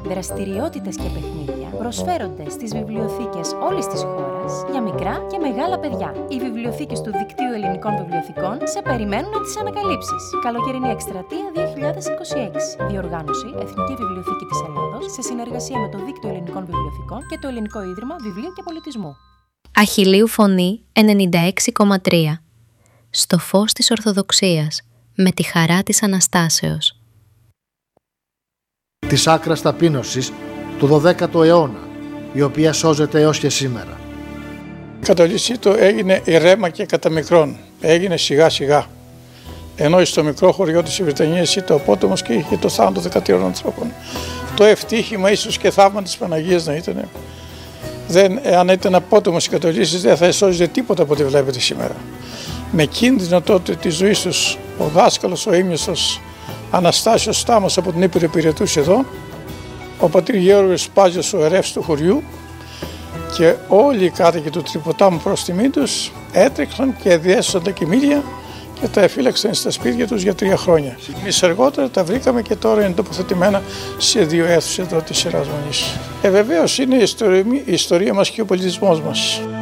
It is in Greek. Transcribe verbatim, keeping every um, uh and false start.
Δραστηριότητες και παιχνίδια προσφέρονται στις βιβλιοθήκες όλης της χώρας για μικρά και μεγάλα παιδιά. Οι βιβλιοθήκες του Δικτύου Ελληνικών Βιβλιοθηκών σε περιμένουν να τις ανακαλύψεις. Καλοκαιρινή εκστρατεία δύο χιλιάδες είκοσι έξι. Διοργάνωση Εθνική Βιβλιοθήκη της Ελλάδος σε συνεργασία με το Δίκτυο Ελληνικών Βιβλιοθηκών και το Ελληνικό Ίδρυμα Βιβλίου και Πολιτισμού. Αχιλλείου Φωνή ενενήντα έξι κόμμα τρία. Στο φως της Ορθοδοξίας, με τη χαρά της Αναστάσεως. Της άκρας ταπείνωσης του δωδέκατου αιώνα, η οποία σώζεται έως και σήμερα. Η κατολίσή του έγινε ηρέμα και κατά μικρόν, έγινε σιγά σιγά. Ενώ στο μικρό χωριό της Βρετανίας ήταν ο απότομος και είχε το θάνατο δεκατρών ανθρώπων. Το ευτύχημα ίσως και θαύμα της Παναγίας να ήταν. Δεν, αν ήταν απότομος η κατολίσης δεν θα εσώζεται τίποτα από ό,τι βλέπετε σήμερα. Με κίνδυνο τότε της ζωής τους, ο δάσκαλος, ο ήμνηστος Αναστάσιος Στάμος από την Ήπειρο Πειρατούς εδώ, ο πατήρ Γεώργιος Πάζιος, ο ερεύς του χωριού, και όλοι οι κάτοικοι του Τρυποτάμου προς τιμή τους έτρεξαν και διέσωσαν τα κοιμήλια και τα εφύλαξαν στα σπίτια τους για τρία χρόνια. Εμείς αργότερα τα βρήκαμε και τώρα είναι τοποθετημένα σε δύο αίθουσες εδώ της Ιεράς Μονής. Ε, βεβαίως είναι η ιστορία, η ιστορία μας και ο πολιτισμός μας.